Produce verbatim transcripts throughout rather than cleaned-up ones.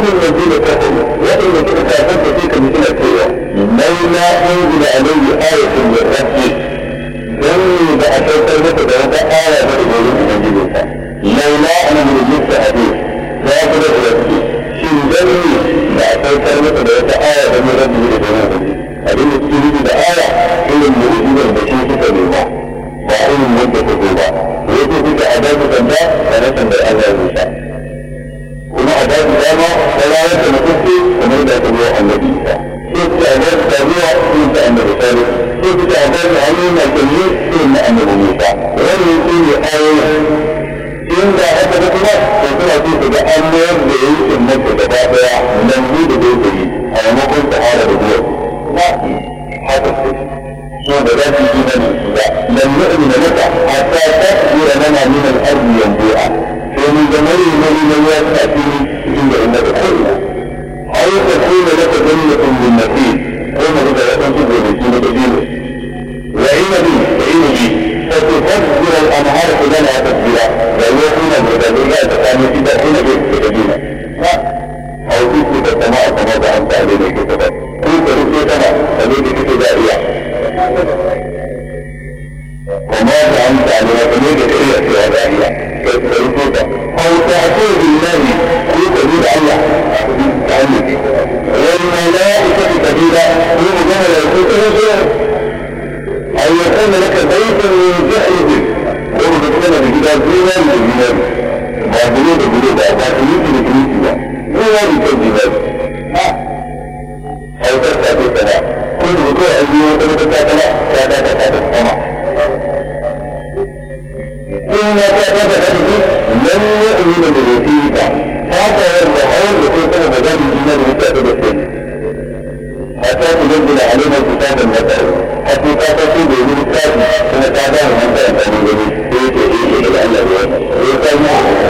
الذين كفروا وإن كنت كافرت فيك مثل السيئة لولا أنزل عليه آية من ربه ذني بأشوك المتدى وآية من أجلها لولا أنا من الجنس حديث لا أقدر ربي شن ذني بأشوك المتدى وآية من ربه لجنابه أبين السيئة بآية إلى المريد البشير كبيرا وإن المدة كبيرا ويجب أداة تنبأ فنتنبأ الله موسى وما أداة الأمر فلا يتمكن ومن ذات الله النبي كيف أداة التابعة كنت أن الرسالة كيف أداة عليم الكلمة كنت أنه موسى ومن يكون آية إن لا حتى بكنا فكنا كيف تأمر بإيش المدة تبابع نميد بيته أو ممكن تحالة بجوة لا حتى السجن شو بدأت الإيمان لن نؤمن لك حتى تكبر لنا من الأرض ينبوعا ومن جمال المدينة تأتي عند عندك الحلة أو تكون لك جنة من نخيل وما بدأت تنصب بالسنة دينه وعين بي وعين بي فتفجر الأنهار خلالها تفجيرا ويكون الهدى تقام في داخل بيت دينه أو تثبت السماء كما زعمت علينا كتبا كنت رسيتنا فليك كتبائية وما زعمت علينا فليك كتبائية كتبائية أو تعطيه بالله كنت تريد الله تعلم والملائكة كبيرة من جمل الكتب أو يكون لك بيت من جهل ومن كان بجدار دينا للجنان باطلين بجدار باطلين بجدار ولا بجدار أو تفتح في السماء كل بطوع اليوم تفتح السماء لا تفتح السماء إن تفتح السماء لن يؤمن بالوثيقة حتى يرجعون بكل مجال الجنان وتأتي بالسن حتى تنزل علينا الكتاب المتعب حتى تأتي بإذن الكتاب سنتابعه من تأتي بإذن بيت إيه إلى أن يكون ويقال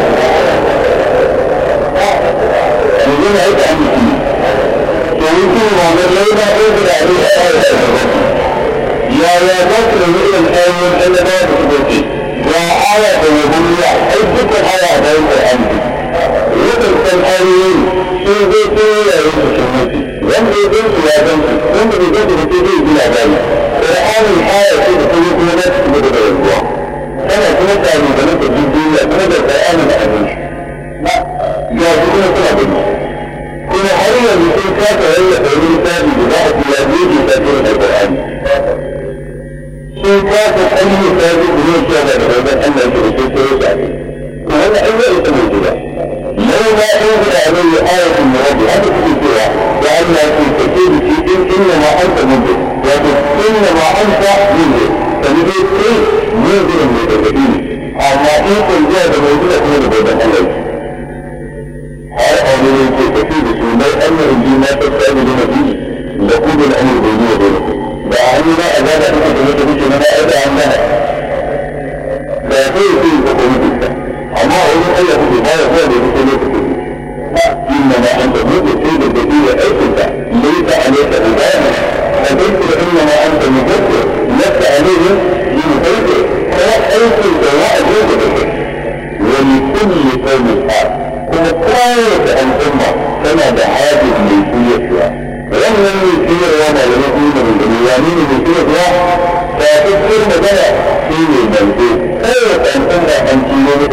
نجينا عيد عن الدين ويمكن ومن لينا أنزل عليه آية يا يا بكر من الآية أن لا تثبتي يا آية الوهمية أي ذكر آية بيت الأمر وذكر الآيين في بيت لا يتشمتي wanda ya gansu ya gansu wanda bai gansu da sai zai gina gani ƙur'anin aya ce da kuma kuma za su kuma da rayuwa tana kuma tsari da nufin duniya kuma da ƙur'anin da abin shi ya su kuma suna gani kuma har yanzu sun kasa rayuwa wani misali da za a fi ya zai ke tasirin da ƙur'ani sun kasa ɗan misali da zai kiya da wajen Allah ke da sai sai ya kuma wanda an yi ita mai gida لولا أنزل عليه آية من ربي هذا كتير لأن في كتير شيء إنما أنت منذر لكن إنما أنت منذر فلذلك إيه منذر من الكتير أما إيه الجهد موجودة في البلد عليه هذا أولا في كتير شيء لو أن الجنة تستعمل فيه لقود الأمر بيني وبينكم دعانينا أزال أنت تمتلك من أدى عنها لا شيء فيه فقومتك أما أقول أي أخذ الآية هو الذي يتكلم إنما أنت مدر سيد الدبير أيضا ليس عليك إبادة فذكر إنما أنت مدر لست عليه لمسيطر فأيضا سواء جوزك ولكل قوم الحال كما قاية الأمة كما بحاجة ميسية ومن الميسية وما يقول من اليمين الميسية فتذكر مثلا في المنزل كيف أن أنت أن